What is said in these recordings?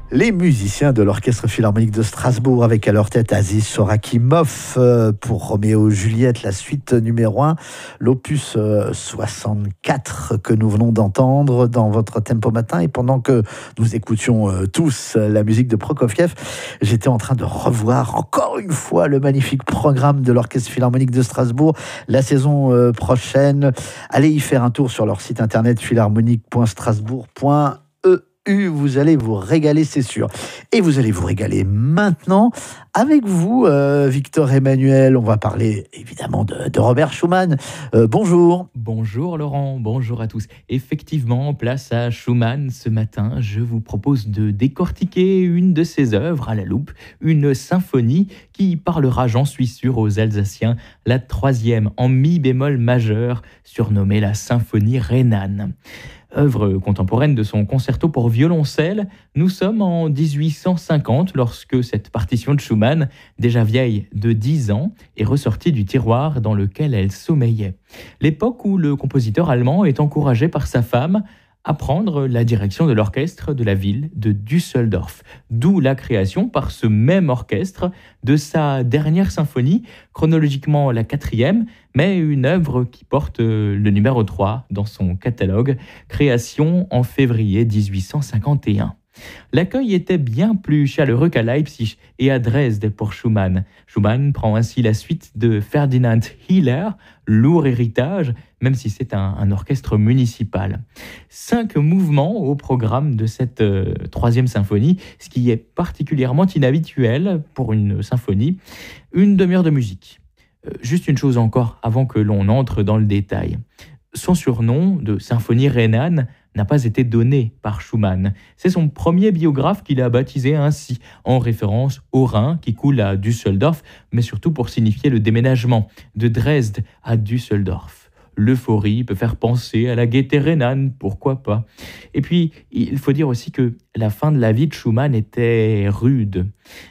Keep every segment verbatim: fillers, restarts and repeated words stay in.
Les musiciens de l'Orchestre Philharmonique de Strasbourg avec à leur tête Aziz Sorakimov euh, pour Roméo et Juliette, la suite numéro un, l'opus euh, soixante-quatre que nous venons d'entendre dans votre Tempo Matin. Et pendant que nous écoutions euh, tous la musique de Prokofiev, j'étais en train de revoir encore une fois le magnifique programme de l'Orchestre Philharmonique de Strasbourg. La saison euh, prochaine, allez y faire un tour sur leur site internet philharmonique point strasbourg point e u. Vous allez vous régaler, c'est sûr. Et vous allez vous régaler maintenant avec vous, euh, Victor Emmanuel. On va parler évidemment de, de Robert Schumann. Euh, bonjour. Bonjour Laurent, bonjour à tous. Effectivement, place à Schumann ce matin. Je vous propose de décortiquer une de ses œuvres à la loupe, une symphonie qui parlera, j'en suis sûr, aux Alsaciens, la troisième en mi bémol majeur, surnommée la symphonie rhénane. Œuvre contemporaine de son concerto pour violoncelle, nous sommes en dix-huit cent cinquante lorsque cette partition de Schumann, déjà vieille de dix ans, est ressortie du tiroir dans lequel elle sommeillait. L'époque où le compositeur allemand est encouragé par sa femme à prendre la direction de l'orchestre de la ville de Düsseldorf, d'où la création par ce même orchestre de sa dernière symphonie, chronologiquement la quatrième, mais une œuvre qui porte le numéro trois dans son catalogue, création en février dix-huit cent cinquante et un. L'accueil était bien plus chaleureux qu'à Leipzig et à Dresde pour Schumann. Schumann prend ainsi la suite de Ferdinand Hiller, lourd héritage, même si c'est un, un orchestre municipal. Cinq mouvements au programme de cette euh, troisième symphonie, ce qui est particulièrement inhabituel pour une symphonie. Une demi-heure de musique. Euh, juste une chose encore avant que l'on entre dans le détail. Son surnom de symphonie rhénane n'a pas été donné par Schumann. C'est son premier biographe qui l'a baptisé ainsi, en référence au Rhin qui coule à Düsseldorf, mais surtout pour signifier le déménagement de Dresde à Düsseldorf. L'euphorie peut faire penser à la gaieté rhénane, pourquoi pas. Et puis, il faut dire aussi que la fin de la vie de Schumann était rude.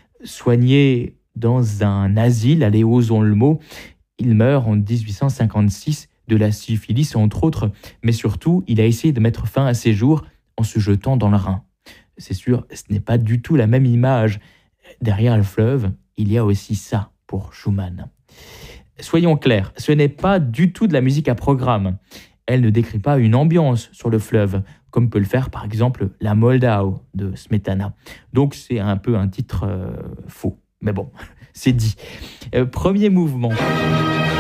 Soigné dans un asile, allez, osons le mot, il meurt en dix-huit cent cinquante-six de la syphilis entre autres, mais surtout, il a essayé de mettre fin à ses jours en se jetant dans le Rhin. C'est sûr, ce n'est pas du tout la même image. Derrière le fleuve, il y a aussi ça pour Schumann. Soyons clairs, ce n'est pas du tout de la musique à programme. Elle ne décrit pas une ambiance sur le fleuve, comme peut le faire par exemple la Moldau de Smetana. Donc c'est un peu un titre euh, faux. Mais bon, c'est dit. Euh, premier mouvement.